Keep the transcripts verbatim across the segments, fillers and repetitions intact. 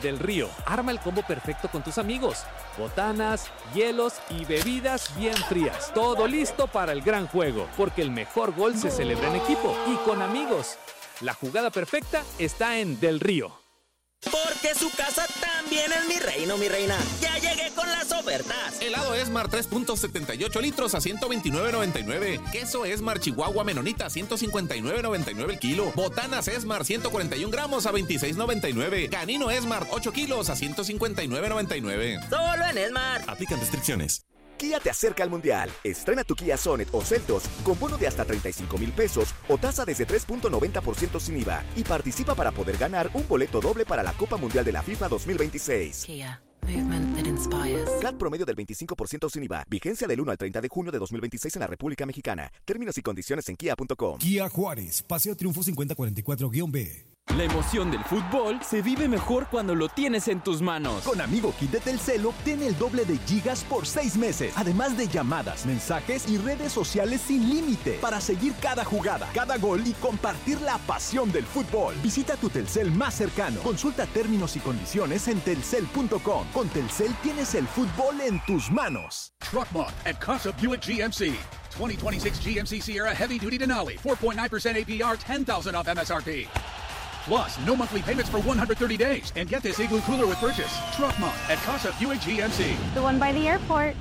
Del Río. Arma el combo perfecto con tus amigos. Botanas, hielos y bebidas bien frías. Todo listo para el gran juego, porque el mejor gol se celebra en equipo y con amigos. La jugada perfecta está en Del Río. Porque su casa también es mi reino, mi reina. Ya llegué con las ofertas. Helado Esmar tres punto setenta y ocho litros a ciento veintinueve noventa y nueve. Queso Esmar Chihuahua Menonita a ciento cincuenta y nueve noventa y nueve el kilo. Botanas Esmar ciento cuarenta y un gramos a veintiséis noventa y nueve. Canino Esmar ocho kilos a ciento cincuenta y nueve noventa y nueve. Solo en Esmar. Aplican restricciones. Kia te acerca al Mundial. Estrena tu Kia Sonet o Seltos con bono de hasta treinta y cinco mil pesos o tasa desde tres punto noventa por ciento sin I V A y participa para poder ganar un boleto doble para la Copa Mundial de la FIFA dos mil veintiséis. Kia, movement that inspires. C A T promedio del veinticinco por ciento sin I V A. Vigencia del uno al treinta de junio de dos mil veintiséis en la República Mexicana. Términos y condiciones en kia punto com. Kia Juárez, Paseo Triunfo cincuenta cuarenta y cuatro B. La emoción del fútbol se vive mejor cuando lo tienes en tus manos. Con Amigo Kit de Telcel obtén el doble de gigas por seis meses, además de llamadas, mensajes y redes sociales sin límite para seguir cada jugada, cada gol y compartir la pasión del fútbol. Visita tu Telcel más cercano. Consulta términos y condiciones en telcel punto com. Con Telcel tienes el fútbol en tus manos. Truck Month at Casa Buick G M C. twenty twenty-six G M C Sierra Heavy Duty Denali, four point nine percent A P R, ten thousand off M S R P. Plus, no monthly payments for one hundred thirty days. And get this Igloo cooler with purchase. Truck Month at Casa Buick G M C. The one by the airport.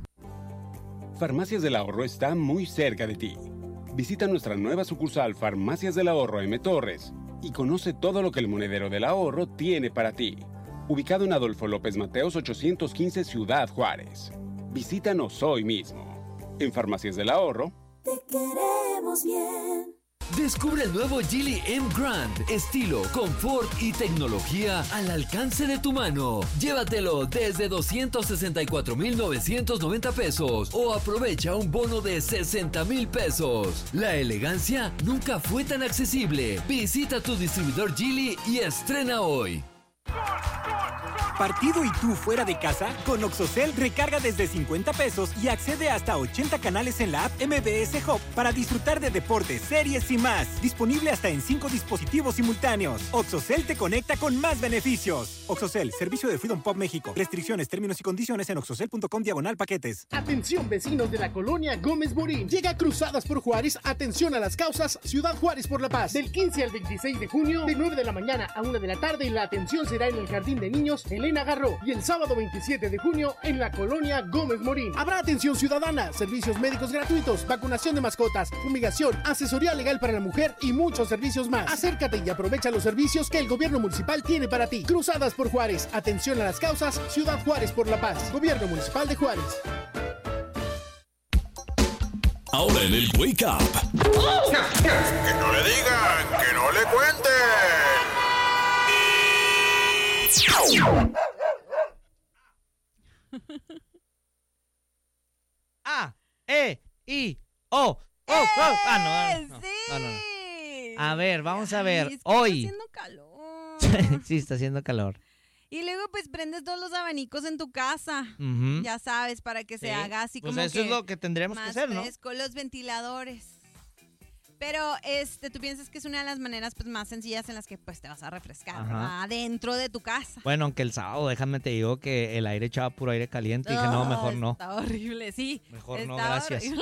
Farmacias del Ahorro está muy cerca de ti. Visita nuestra nueva sucursal Farmacias del Ahorro M. Torres y conoce todo lo que el Monedero del Ahorro tiene para ti. Ubicado en Adolfo López Mateos ochocientos quince Ciudad Juárez. Visítanos hoy mismo. En Farmacias del Ahorro. Te queremos bien. Descubre el nuevo Geely M Grand, estilo, confort y tecnología al alcance de tu mano. Llévatelo desde doscientos sesenta y cuatro mil novecientos noventa pesos o aprovecha un bono de sesenta mil pesos. La elegancia nunca fue tan accesible. Visita tu distribuidor Geely y estrena hoy. ¿Partido y tú fuera de casa? Con Oxocel recarga desde cincuenta pesos y accede hasta ochenta canales en la app M B S Hub para disfrutar de deportes, series y más. Disponible hasta en cinco dispositivos simultáneos. Oxocel te conecta con más beneficios. Oxocel, servicio de Freedom Pop México. Restricciones, términos y condiciones en oxocel punto com diagonal paquetes. Atención vecinos de la colonia Gómez Morín. Llega Cruzadas por Juárez. Atención a las causas. Ciudad Juárez por la Paz. Del quince al veintiséis de junio, de nueve de la mañana a una de la tarde, la atención será en el Jardín de Niños Elena Garro. Y el sábado veintisiete de junio en la colonia Gómez Morín. Habrá atención ciudadana, servicios médicos gratuitos, vacunación de mascotas, fumigación, asesoría legal para la mujer y muchos servicios más. Acércate y aprovecha los servicios que el gobierno municipal tiene para ti. Cruzadas por Juárez. Atención a las causas. Ciudad Juárez por la Paz. Gobierno Municipal de Juárez. Ahora en el Wake Up. Que no le digan, que no le cuenten. A, E, I, O, O, O. Ah, no, no, sí. no, no, no. A ver, vamos a ver. Ay, es que Hoy. Está haciendo calor. Sí, está haciendo calor. Y luego pues prendes todos los abanicos en tu casa. Uh-huh. Ya sabes, para que Sí. se haga así Pues como eso que es lo que tendremos que más hacer, ¿no? fresco, los ventiladores. Pero este, tú piensas que es una de las maneras pues más sencillas en las que pues te vas a refrescar, Ajá. ¿verdad? Dentro de tu casa. Bueno, aunque el sábado, déjame te digo que el aire echaba puro aire caliente. Y dije, no, mejor no. Está horrible, sí. Mejor no, Estaba gracias. horrible.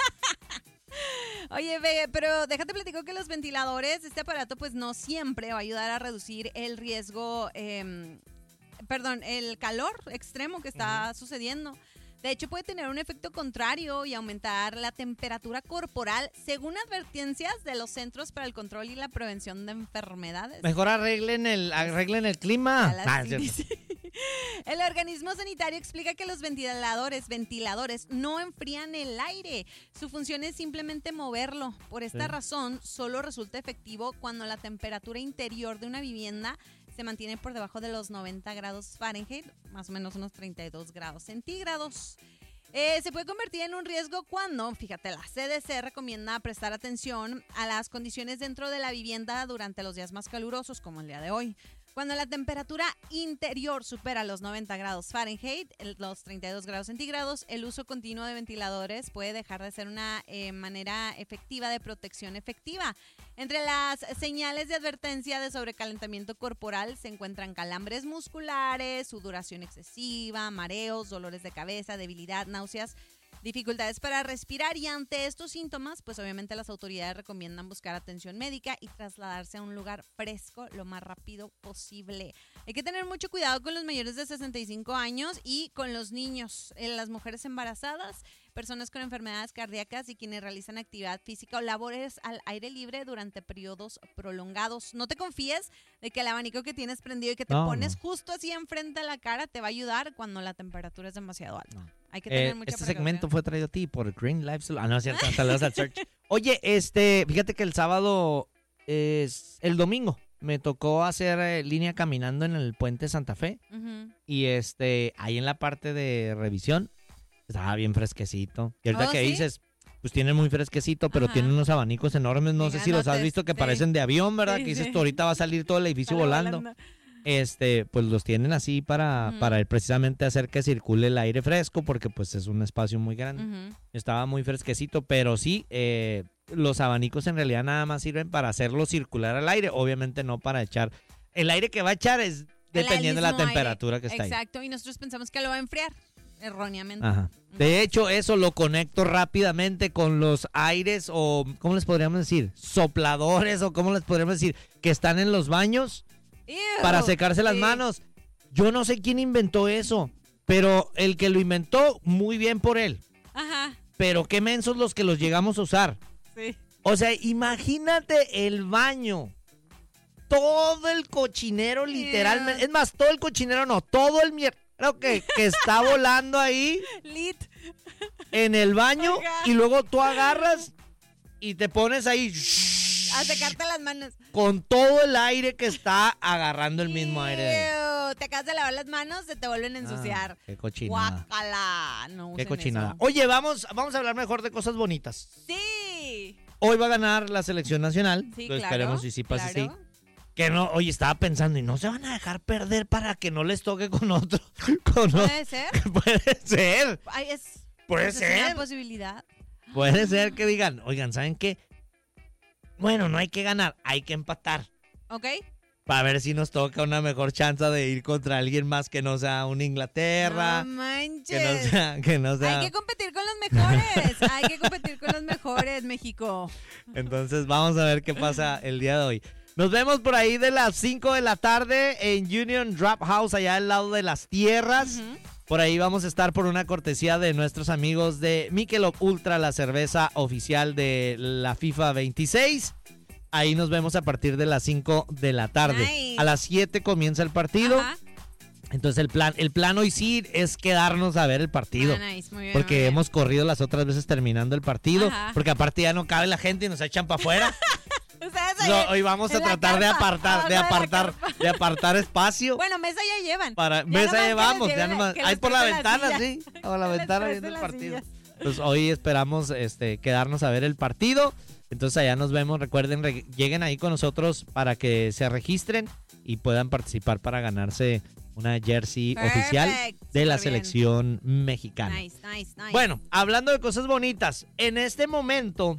Oye, ve, pero déjate platico que los ventiladores, este aparato pues no siempre va a ayudar a reducir el riesgo, eh, perdón, el calor extremo que está uh-huh. sucediendo. De hecho, puede tener un efecto contrario y aumentar la temperatura corporal, según advertencias de los Centros para el Control y la Prevención de Enfermedades. Mejor arreglen el, arreglen el clima. Ah, es el organismo sanitario explica que los ventiladores, ventiladores no enfrían el aire. Su función es simplemente moverlo. Por esta sí. razón, solo resulta efectivo cuando la temperatura interior de una vivienda se mantiene por debajo de los noventa grados Fahrenheit, más o menos unos treinta y dos grados centígrados. Eh, se puede convertir en un riesgo cuando, fíjate, la C D C recomienda prestar atención a las condiciones dentro de la vivienda durante los días más calurosos, como el día de hoy. Cuando la temperatura interior supera los noventa grados Fahrenheit, los treinta y dos grados centígrados, el uso continuo de ventiladores puede dejar de ser una eh, manera efectiva de protección efectiva. Entre las señales de advertencia de sobrecalentamiento corporal se encuentran calambres musculares, sudoración excesiva, mareos, dolores de cabeza, debilidad, náuseas, dificultades para respirar, y ante estos síntomas, pues obviamente las autoridades recomiendan buscar atención médica y trasladarse a un lugar fresco lo más rápido posible. Hay que tener mucho cuidado con los mayores de sesenta y cinco años y con los niños, eh, las mujeres embarazadas, personas con enfermedades cardíacas y quienes realizan actividad física o labores al aire libre durante periodos prolongados. No te confíes de que el abanico que tienes prendido y que te No, pones no. justo así enfrente de la cara te va a ayudar cuando la temperatura es demasiado alta. No. Hay que tener Eh, mucha este precaución. segmento fue traído a ti por Green Life Solution. Ah, no, es cierto. Saludos al Search. Oye, este, fíjate que el sábado es el domingo. Me tocó hacer eh, línea caminando en el puente Santa Fe. Ujú. Y este, ahí en la parte de revisión, estaba bien fresquecito. Y ahorita ¿Oh, que sí? dices, pues tienen muy fresquecito, pero Ajá. tienen unos abanicos enormes. No sé si los has Gigantes, visto que sí. parecen de avión, ¿verdad? Sí, que dices, sí. tú ahorita va a salir todo el edificio Sale volando. volando. Este, pues los tienen así para, Ujú. para precisamente hacer que circule el aire fresco, porque pues es un espacio muy grande. Ujú. Estaba muy fresquecito, pero sí, eh, los abanicos en realidad nada más sirven para hacerlo circular al aire, obviamente no para echar. El aire que va a echar es El dependiendo de la mismo aire. temperatura que está ahí. Exacto, y nosotros pensamos que lo va a enfriar, erróneamente. Ajá. De hecho, eso lo conecto rápidamente con los aires o, ¿cómo les podríamos decir? Sopladores o, ¿cómo les podríamos decir? Que están en los baños Ew, para secarse las sí. manos. Yo no sé quién inventó eso, pero el que lo inventó, muy bien por él. Ajá, Pero qué mensos los que los llegamos a usar. sí. O sea, imagínate el baño. Todo el cochinero, literalmente. Es más, todo el cochinero no, todo el mierda que, que está volando ahí Lit. en el baño. Ajá. Y luego tú agarras y te pones ahí A secarte las manos. con todo el aire que está agarrando el mismo aire de ahí. Ew, te acabas de lavar las manos, se te vuelven a ensuciar. Ah, qué cochinada. Guácala. No Qué usen cochinada. eso. Oye, vamos, vamos a hablar mejor de cosas bonitas. Sí. Hoy va a ganar la selección nacional. Sí, Lo claro, esperemos y sí pase claro. así. Que no, oye, estaba pensando, y no se van a dejar perder para que no les toque con otro. Con o- ¿Puede ser? Puede ser. Ay, es, Puede pues es una ser. posibilidad. Puede ser que digan, oigan, ¿saben qué? Bueno, no hay que ganar, hay que empatar. ¿Ok? Para ver si nos toca una mejor chance de ir contra alguien más que no sea una Inglaterra. No manches. que no sea, que no sea. Hay que competir con los mejores. Hay que competir con los mejores, México. Entonces vamos a ver qué pasa el día de hoy. Nos vemos por ahí de las cinco de la tarde en Union Drop House, allá al lado de las tierras. Ujú. Por ahí vamos a estar por una cortesía de nuestros amigos de Michelob Ultra, la cerveza oficial de la FIFA veintiséis. Ahí nos vemos a partir de las cinco de la tarde. Nice. A las siete comienza el partido. Ajá. Entonces el plan, el plan hoy sí es quedarnos a ver el partido. Ah, nice, muy bien, porque muy bien. hemos corrido las otras veces terminando el partido. Ajá. Porque aparte ya no cabe la gente y nos echan para afuera. Ustedes ahí No, en- hoy vamos a en la tratar de carpa, apartar, abajo de la apartar, carpa. de apartar espacio. Bueno, mesa ya llevan. Para, Ya mesa nomás que llevamos, les ya lleven- nomás. que Ahí les por la presten ventana, silla. sí. Por la Que les ventana presten viendo el las partido. sillas. Pues hoy esperamos este, quedarnos a ver el partido. Entonces allá nos vemos. Recuerden, re- lleguen ahí con nosotros para que se registren y puedan participar para ganarse una jersey Perfect, oficial de la súper bien. selección mexicana. Nice, nice, nice. Bueno, hablando de cosas bonitas, en este momento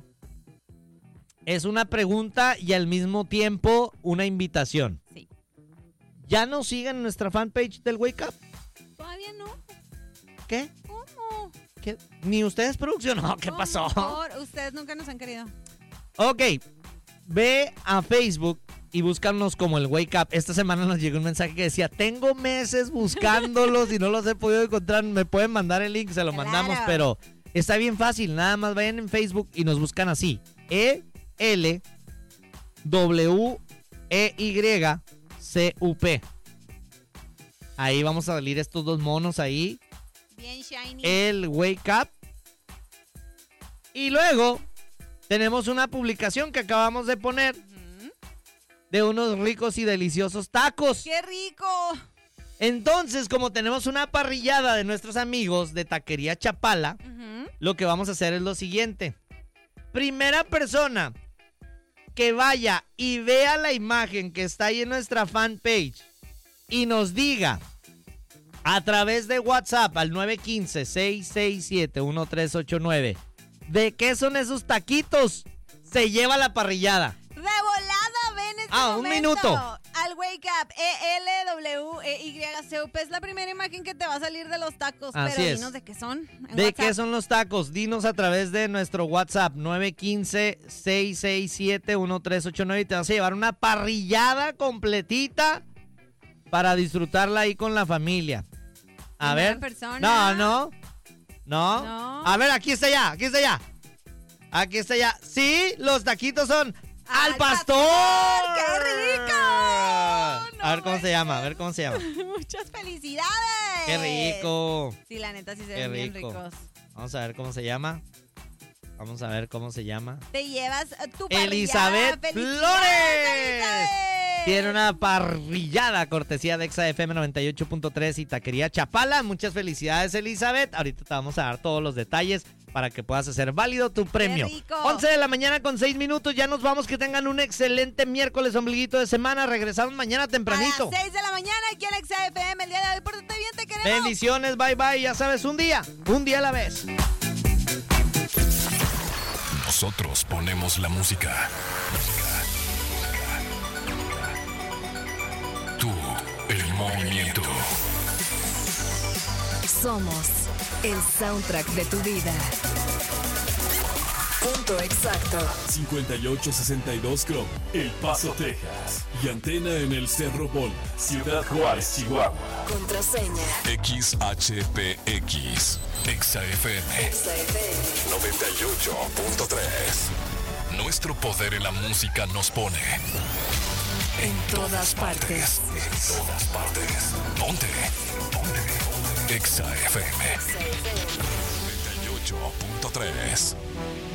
es una pregunta y al mismo tiempo una invitación. Sí. ¿Ya nos siguen en nuestra fanpage del Wake Up? Todavía no. ¿Qué? ¿Cómo? ¿Qué? ¿Ni ustedes producción? No, ¿qué No, pasó? por- ustedes nunca nos han querido. Ok, ve a Facebook y búscanos como el Wake Up. Esta semana nos llegó un mensaje que decía, tengo meses buscándolos y no los he podido encontrar. Me pueden mandar el link, se lo Claro. mandamos, pero está bien fácil. Nada más vayan en Facebook y nos buscan así. E L W E Y C U P. Ahí vamos a salir estos dos monos ahí. Bien shiny. El Wake Up. Y luego tenemos una publicación que acabamos de poner Ujú. de unos ricos y deliciosos tacos. ¡Qué rico! Entonces, como tenemos una parrillada de nuestros amigos de Taquería Chapala, Ujú. lo que vamos a hacer es lo siguiente. Primera persona que vaya y vea la imagen que está ahí en nuestra fanpage y nos diga a través de WhatsApp al nueve uno cinco, seis seis siete, uno tres ocho nueve de qué son esos taquitos, se lleva la parrillada. De volada, ven este Ah, un momento minuto. al Wake Up, E L W E Y C U P. Es la primera imagen que te va a salir de los tacos. Así pero es. dinos de qué son. en ¿De WhatsApp. qué son los tacos? Dinos a través de nuestro WhatsApp nueve uno cinco, seis seis siete, uno tres ocho nueve y te vas a llevar una parrillada completita para disfrutarla ahí con la familia. A Primera ver. persona. No, no. No. No. A ver, aquí está ya, aquí está ya. Aquí está ya. Sí, los taquitos son al, ¡Al pastor. pastor! ¡Qué rico! A ver cómo se llama, a ver cómo se llama. Muchas felicidades. Qué rico. Sí, la neta sí se Qué ven bien rico. ricos. Vamos a ver cómo se llama. Vamos a ver cómo se llama. Te llevas eh, tu parrillada. Elizabeth ¡Felicidades, Flores. Elizabeth! Tiene una parrillada cortesía de Exa F M noventa y ocho punto tres y Taquería Chapala. Muchas felicidades, Elizabeth. Ahorita te vamos a dar todos los detalles para que puedas hacer válido tu premio. rico! once de la mañana con seis minutos. Ya nos vamos. Que tengan un excelente miércoles, ombliguito de semana. Regresamos mañana tempranito. A las seis de la mañana aquí en Exa F M. El día de hoy, pórtate bien, te queremos. Bendiciones, bye bye. Ya sabes, un día, un día a la vez. Nosotros ponemos la música. Tú, el movimiento. Somos el soundtrack de tu vida. Punto exacto. cincuenta y ocho sesenta y dos Chrome, El Paso, Texas. Y antena en el Cerro Bola, Ciudad Juárez, Chihuahua. Contraseña. X H P X. Exa F M. Exa F M. noventa y ocho punto tres. Nuestro poder en la música nos pone En todas partes. En todas partes. Ponte. Ponte. Exa F M. noventa y ocho punto tres.